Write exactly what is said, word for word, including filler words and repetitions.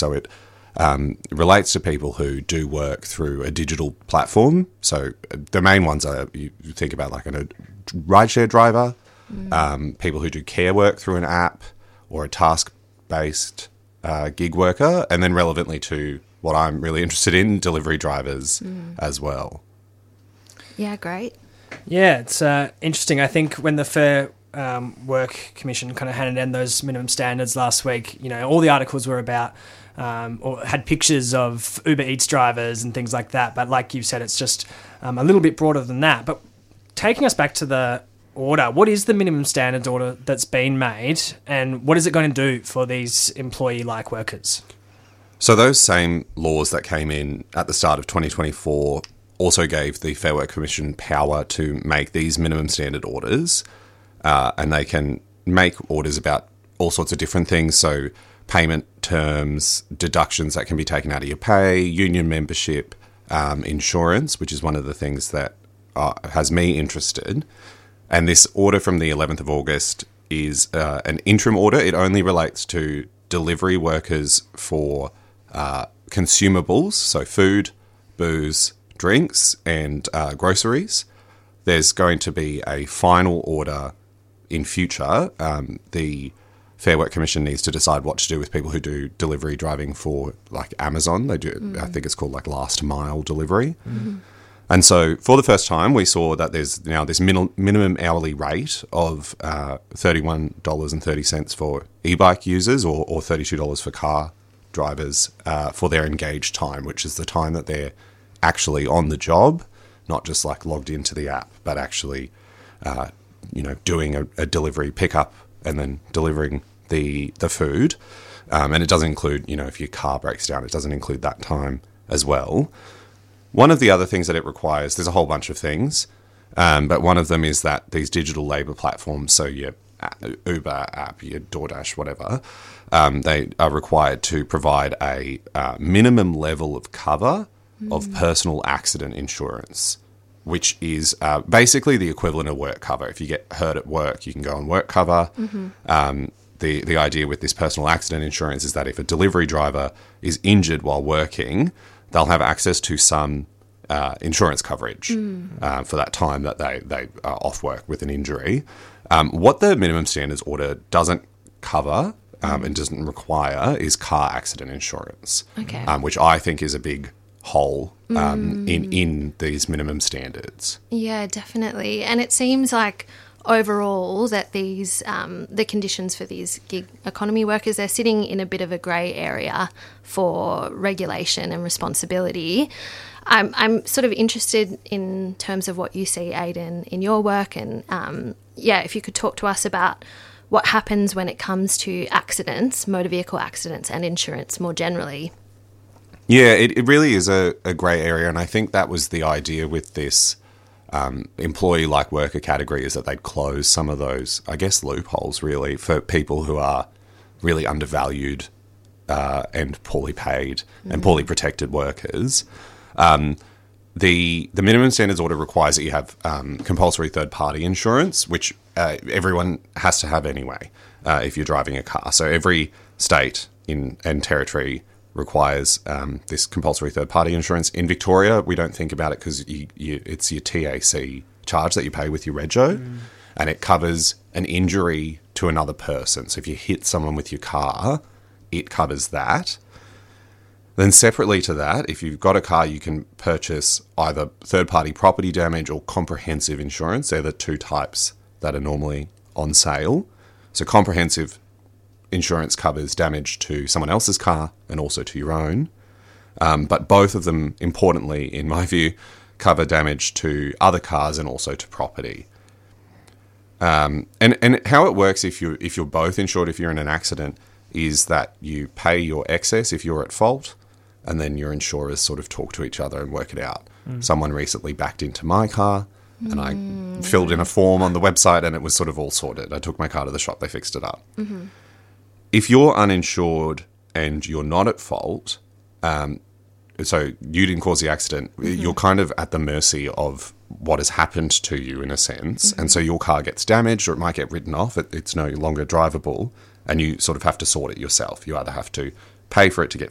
So it um, relates to people who do work through a digital platform. So the main ones are, you think about like a rideshare driver, mm. um, people who do care work through an app or a task-based uh, gig worker, and then relevantly to what I'm really interested in, delivery drivers mm. as well. Yeah, great. Yeah, it's uh, interesting. I think when the Fair um, Work Commission kind of handed down those minimum standards last week, you know, all the articles were about um, or had pictures of Uber Eats drivers and things like that. But like you've said, it's just um, a little bit broader than that. But taking us back to the order, what is the minimum standards order that's been made, and what is it going to do for these employee-like workers? So those same laws that came in at the start of twenty twenty-four also gave the Fair Work Commission power to make these minimum standard orders, uh, and they can make orders about all sorts of different things. So payment terms, deductions that can be taken out of your pay, union membership, um, insurance, which is one of the things that uh, has me interested. And this order from the eleventh of August is uh, an interim order. It only relates to delivery workers for uh, consumables, so food, booze, drinks, and uh, groceries. There's going to be a final order in future. Um, the Fair Work Commission needs to decide what to do with people who do delivery driving for, like, Amazon. They do, mm. I think it's called, like, last mile delivery. Mm. And so for the first time, we saw that there's now this min- minimum hourly rate of uh, thirty-one dollars and thirty cents for e-bike users, or, or thirty-two dollars for car drivers uh, for their engaged time, which is the time that they're actually on the job, not just like logged into the app, but actually, uh, you know, doing a, a delivery pickup and then delivering the the food. Um, and it doesn't include, you know, if your car breaks down, it doesn't include that time as well. One of the other things that it requires, there's a whole bunch of things, um, but one of them is that these digital labour platforms, so your Uber app, your DoorDash, whatever, um, they are required to provide a uh, minimum level of cover mm. of personal accident insurance, which is uh, basically the equivalent of work cover. If you get hurt at work, you can go on work cover. Mm-hmm. Um, the, the idea with this personal accident insurance is that if a delivery driver is injured while working, they'll have access to some uh, insurance coverage mm. uh, for that time that they, they are off work with an injury. Um, what the minimum standards order doesn't cover um, mm. and doesn't require is car accident insurance, okay. um, which I think is a big hole um, mm. in, in these minimum standards. Yeah, definitely. And it seems like overall that these um, the conditions for these gig economy workers, they're sitting in a bit of a grey area for regulation and responsibility. I'm, I'm sort of interested in terms of what you see, Aidan, in your work, and um, yeah, if you could talk to us about what happens when it comes to accidents, motor vehicle accidents, and insurance more generally. Yeah, it, it really is a, a grey area, and I think that was the idea with this Um, employee-like worker category, is that they'd close some of those, I guess, loopholes, really, for people who are really undervalued uh, and poorly paid mm. and poorly protected workers. Um, the the minimum standards order requires that you have um, compulsory third-party insurance, which uh, everyone has to have anyway uh, if you're driving a car. So every state in and territory requires um, this compulsory third-party insurance. In Victoria, we don't think about it because you, you, it's your T A C charge that you pay with your rego, mm. and it covers an injury to another person. So if you hit someone with your car, it covers that. Then separately to that, if you've got a car, you can purchase either third-party property damage or comprehensive insurance. They're the two types that are normally on sale. So comprehensive insurance covers damage to someone else's car and also to your own. Um, but both of them, importantly, in my view, cover damage to other cars and also to property. Um, and, and how it works if, you, if you're both insured, if you're in an accident, is that you pay your excess if you're at fault, and then your insurers sort of talk to each other and work it out. Mm. Someone recently backed into my car, and I mm. filled in a form on the website, and it was sort of all sorted. I took my car to the shop, they fixed it up. Mm-hmm. If you're uninsured and you're not at fault, um, so you didn't cause the accident, mm-hmm. you're kind of at the mercy of what has happened to you in a sense. Mm-hmm. And so your car gets damaged, or it might get written off. It, it's no longer drivable, and you sort of have to sort it yourself. You either have to pay for it to get